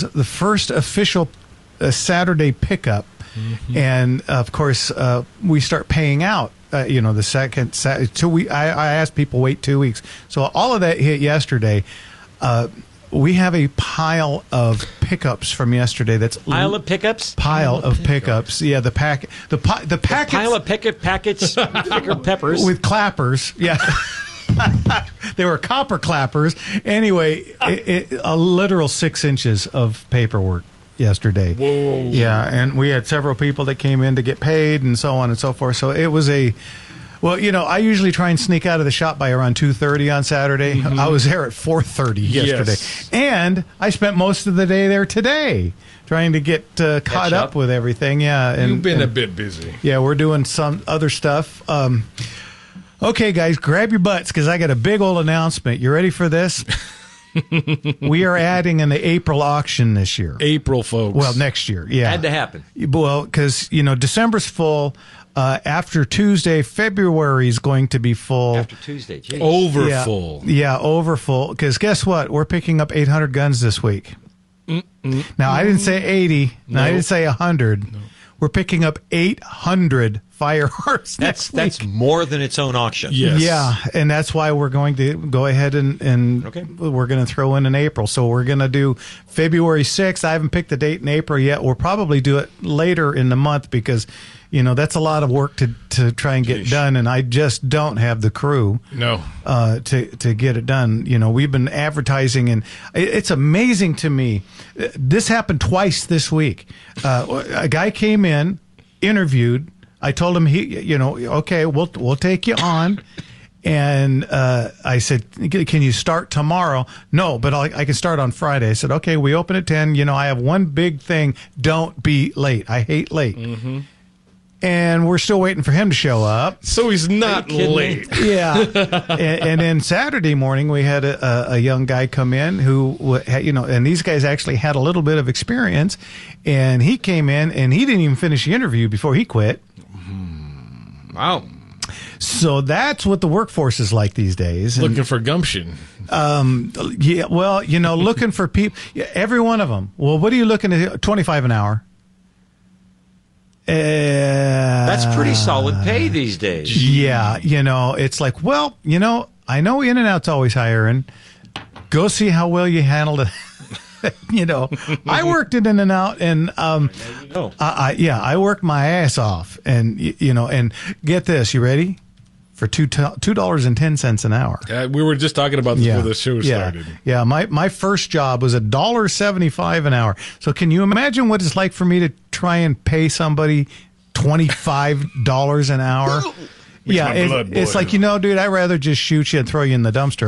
the first official Saturday pickup. Mm-hmm. And of course, we start paying out. The second 2 weeks. I asked people wait 2 weeks. So all of that hit yesterday. We have a pile of pickups from yesterday. That's pile of pickups. Pile of pickups. Yeah, the packets. Pile of packets. Picker peppers with clappers. Yeah. They were copper clappers. Anyway, a literal 6 inches of paperwork yesterday. Whoa. Yeah, and we had several people that came in to get paid and so on and so forth. So it was I usually try and sneak out of the shop by around 2:30 on Saturday. Mm-hmm. I was there at 4:30 yesterday. Yes. And I spent most of the day there today trying to get caught up with everything. Yeah, and you've been a bit busy. Yeah, we're doing some other stuff. Okay, guys, grab your butts because I got a big old announcement. You ready for this? We are adding an April auction this year. April, folks. Well, next year, yeah. Had to happen. Well, because, December's full. After Tuesday, February is going to be full. After Tuesday, geez. Full. Yeah, over full. Because guess what? We're picking up 800 guns this week. Now, I didn't say 80. No. I didn't say 100. No. We're picking up 800 firearms next week. That's more than its own auction. Yes. Yeah, and that's why we're going to go ahead and we're going to throw in April. So we're going to do February 6th. I haven't picked the date in April yet. We'll probably do it later in the month because, that's a lot of work to try and get done, and I just don't have the crew to get it done. We've been advertising, and it's amazing to me. This happened twice this week. A guy came in, interviewed. I told him okay, we'll take you on. And I said, can you start tomorrow? No, but I can start on Friday. I said, okay, we open at 10. I have one big thing. Don't be late. I hate late. Mm-hmm. And we're still waiting for him to show up. So he's not late. Yeah. and then Saturday morning, we had a young guy come in who, and these guys actually had a little bit of experience. And he came in, and he didn't even finish the interview before he quit. Wow. So that's what the workforce is like these days. Looking for gumption. Yeah, well, looking for people. Every one of them. Well, what are you looking at? 25 an hour. That's pretty solid pay these days. Yeah, it's like, well, I know In-N-Out's always hiring. Go see how well you handled it. I worked in In-N-Out, and I worked my ass off, and and get this, you ready? For $2.10 an hour. We were just talking about this before the show started. Yeah, my first job was $1.75 an hour. So can you imagine what it's like for me to try and pay somebody $25 an hour? It's like, dude, I'd rather just shoot you and throw you in the dumpster.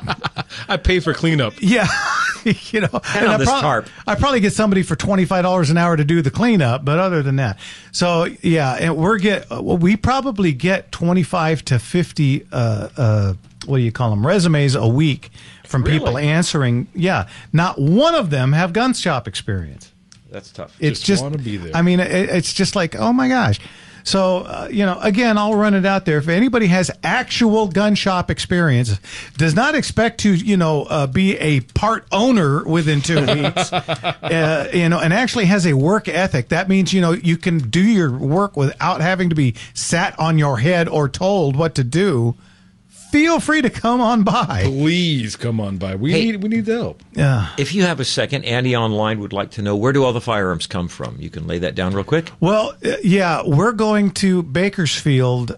I pay for cleanup. Yeah. And on this tarp. I probably get somebody for $25 an hour to do the cleanup, but other than that. So, yeah, and we probably get 25 to 50, what do you call them, resumes a week from people answering. Yeah. Not one of them have gun shop experience. That's tough. It's just want to be there. I mean, it's just like, oh my gosh. So, again, I'll run it out there. If anybody has actual gun shop experience, does not expect to, be a part owner within 2 weeks, and actually has a work ethic. That means, you can do your work without having to be sat on your head or told what to do. Feel free to come on by. Please come on by. We need the help. Yeah. If you have a second, Andy online would like to know, where do all the firearms come from? You can lay that down real quick. Well, we're going to Bakersfield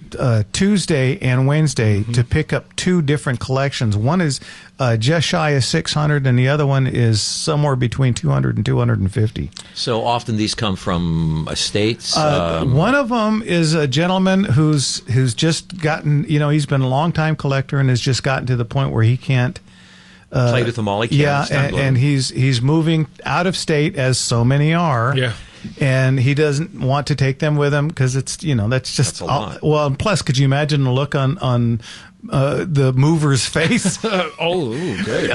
Tuesday and Wednesday to pick up two different collections. One is just shy of 600, and the other one is somewhere between 200 and 250. So often these come from estates? One of them is a gentleman who's just gotten, he's been a long-time collector and has just gotten to the point where he can't play with them all he can. Yeah, and he's moving out of state, as so many are. Yeah. And he doesn't want to take them with him because it's, that's just a lot. Well, and plus, could you imagine the look on the mover's face? Good.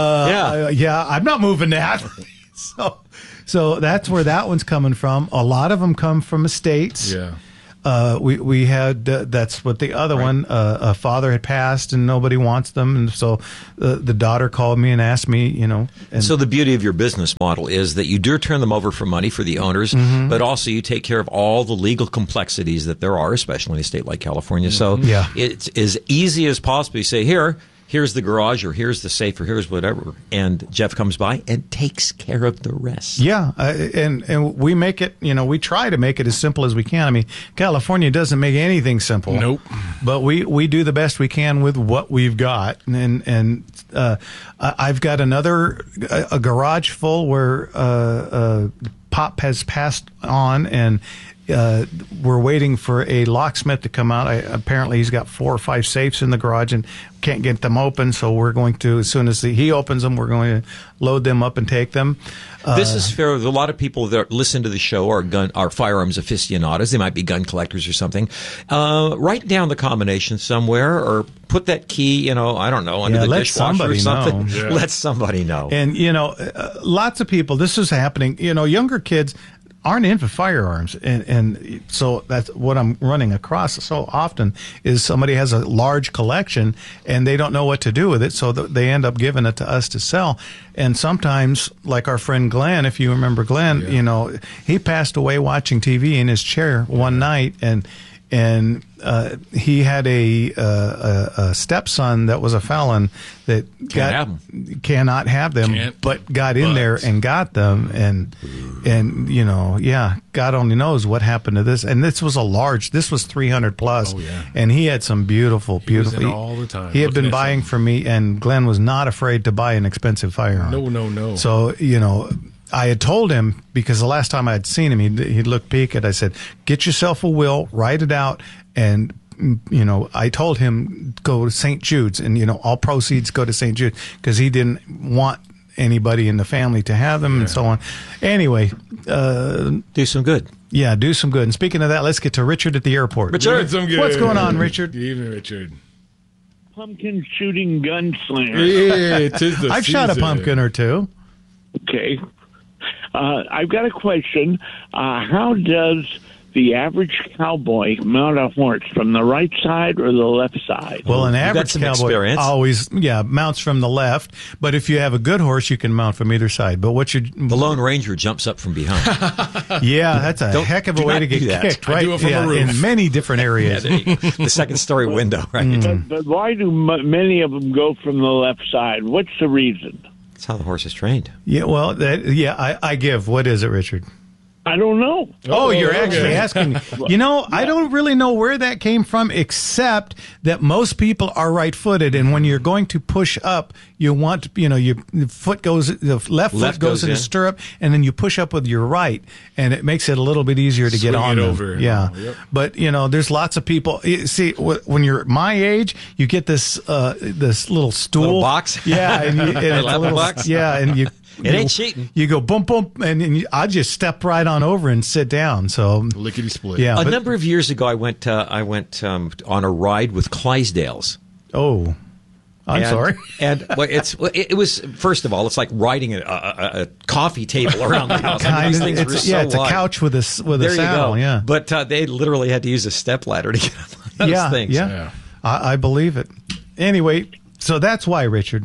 Yeah, I'm not moving that. So that's where that one's coming from. A lot of them come from estates. Yeah. we had that's what the other one. A father had passed and nobody wants them, and so the daughter called me and asked me, And so the beauty of your business model is that you do turn them over for money for the owners, but also you take care of all the legal complexities that there are, especially in a state like California. So it's as easy as possible. You say, here's the garage, or here's the safe, or here's whatever, and Jeff comes by and takes care of the rest. Yeah, and we make it, we try to make it as simple as we can. I mean, California doesn't make anything simple. Nope. But we do the best we can with what we've got, and I've got a garage full where Pop has passed on, and we're waiting for a locksmith to come out. Apparently, he's got 4 or 5 safes in the garage and can't get them open. So we're going to, as soon as he opens them, we're going to load them up and take them. This is fair. A lot of people that listen to the show are firearms aficionados. They might be gun collectors or something. Write down the combination somewhere, or put that key, I don't know, under the dishwasher or something. Know. Let somebody know. And lots of people. This is happening. Younger kids aren't into firearms, and so that's what I'm running across so often is somebody has a large collection and they don't know what to do with it, so they end up giving it to us to sell. And sometimes, like our friend Glenn, if you remember Glenn, he passed away watching TV in his chair one night, and he had a stepson that was a felon that cannot have them, but got in there and got them, and God only knows what happened to this. And this was this was 300 plus, and he had some beautiful. He was in all the time. He had been buying for me, and Glenn was not afraid to buy an expensive firearm. No. So I had told him, because the last time I had seen him, he'd look peaked. I said, get yourself a will, write it out, and I told him go to St. Jude's, and all proceeds go to St. Jude, because he didn't want anybody in the family to have them, and so on. Anyway, do some good. Yeah, do some good. And speaking of that, let's get to Richard at the airport. Richard, what's going on, Richard? Good evening, Richard. Pumpkin shooting gunslinger. Yeah, it is the I've shot a pumpkin or two. Okay. I've got a question. How does the average cowboy mount a horse, from the right side or the left side? Well, an average cowboy always mounts from the left, but if you have a good horse, you can mount from either side. But the Lone Ranger jumps up from behind. Yeah, that's a heck of a way to get kicked, right? In many different areas. The second story window, right? But why do many of them go from the left side? What's the reason? That's how the horse is trained. Yeah, well, I give. What is it, Richard? I don't know. Oh, you're actually asking. I don't really know where that came from, except that most people are right-footed, and when you're going to push up, you want, the left foot goes in the stirrup, and then you push up with your right, and it makes it a little bit easier to get on them. Over. Yeah. Yep. But, there's lots of people. See, when you're my age, you get this little stool. Little box? Yeah. And it's a little box? Yeah, and you... It ain't cheating. You go boom, boom, and I just step right on over and sit down. So lickety split. Yeah, a number of years ago, I went on a ride with Clydesdales. Oh, I'm sorry. And it was, first of all, it's like riding a coffee table around the house. It's a couch with a saddle. Yeah, but they literally had to use a stepladder to get up on those things. Yeah, I believe it. Anyway, so that's why, Richard.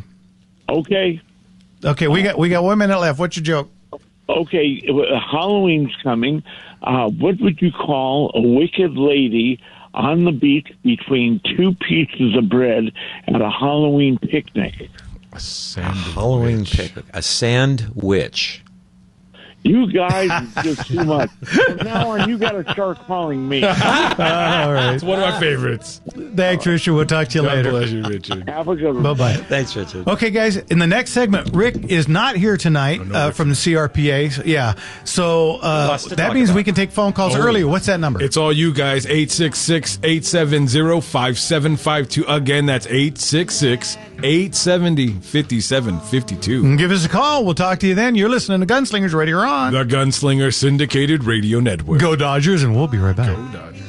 Okay, we got 1 minute left. What's your joke? Okay, Halloween's coming. What would you call a wicked lady on the beach between 2 pieces of bread at a Halloween picnic? A sandwich. Halloween picnic. A sandwich. You guys do too much. From now on, you got to start calling me. All right. It's one of my favorites. Thanks, Richard. We'll talk to you later. God bless you, Richard. Have a good one. Bye-bye. Thanks, Richard. Okay, guys, in the next segment, Rick is not here tonight from the CRPA. So that means we can take phone calls earlier. What's that number? It's all you guys, 866-870-5752. Again, that's 866-870-5752. Give us a call. We'll talk to you then. You're listening to Gunslingers Radio on the Gunslinger Syndicated Radio Network. Go Dodgers, and we'll be right back. Go Dodgers.